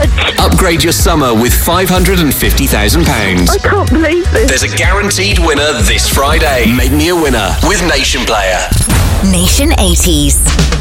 much. Upgrade your summer with £550,000. I can't believe this. There's a guaranteed winner this Friday. Make me a winner with Nation Player. Nation 80s.